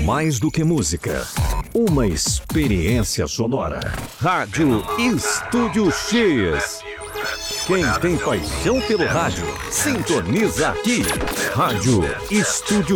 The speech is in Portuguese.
mais do que música. Uma experiência sonora. Rádio Estúdio X. Quem tem paixão pelo rádio, sintoniza aqui. Rádio Estúdio